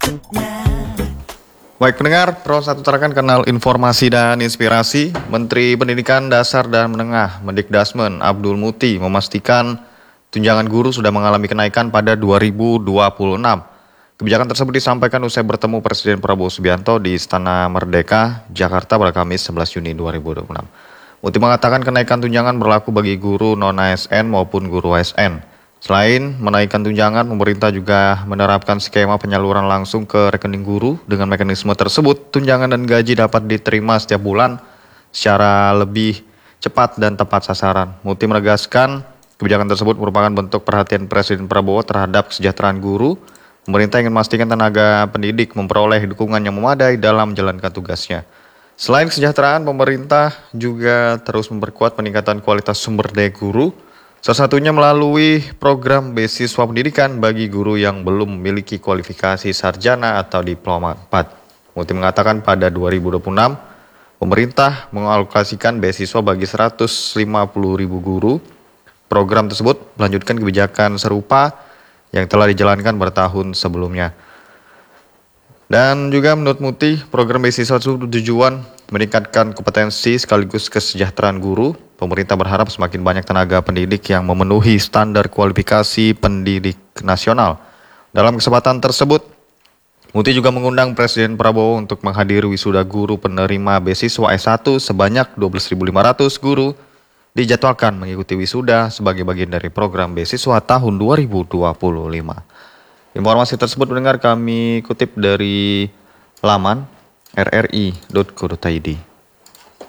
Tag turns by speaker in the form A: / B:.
A: Baik pendengar, Pro 1 Tarakan Kanal Informasi dan Inspirasi, Menteri Pendidikan Dasar dan Menengah Mendikdasmen Abdul Muti memastikan tunjangan guru sudah mengalami kenaikan pada 2026. Kebijakan tersebut disampaikan usai bertemu Presiden Prabowo Subianto di Istana Merdeka, Jakarta pada Kamis 11 Juni 2026. Muti mengatakan kenaikan tunjangan berlaku bagi guru non-ASN maupun guru ASN. Selain menaikkan tunjangan, pemerintah juga menerapkan skema penyaluran langsung ke rekening guru. Dengan mekanisme tersebut, tunjangan dan gaji dapat diterima setiap bulan secara lebih cepat dan tepat sasaran. Muti menegaskan, kebijakan tersebut merupakan bentuk perhatian Presiden Prabowo terhadap kesejahteraan guru. Pemerintah ingin memastikan tenaga pendidik memperoleh dukungan yang memadai dalam menjalankan tugasnya. Selain kesejahteraan, pemerintah juga terus memperkuat peningkatan kualitas sumber daya guru, salah satunya melalui program beasiswa pendidikan bagi guru yang belum memiliki kualifikasi sarjana atau diploma 4. Muti mengatakan pada 2026, pemerintah mengalokasikan beasiswa bagi 150.000 guru. Program tersebut melanjutkan kebijakan serupa yang telah dijalankan bertahun sebelumnya. Dan juga menurut Muti, program beasiswa itu tujuan meningkatkan kompetensi sekaligus kesejahteraan guru. Pemerintah berharap semakin banyak tenaga pendidik yang memenuhi standar kualifikasi pendidik nasional. Dalam kesempatan tersebut, Muti juga mengundang Presiden Prabowo untuk menghadiri wisuda guru penerima beasiswa S1 sebanyak 12.500 guru dijadwalkan mengikuti wisuda sebagai bagian dari program beasiswa tahun 2025. Informasi tersebut mendengar kami kutip dari laman rri.co.id.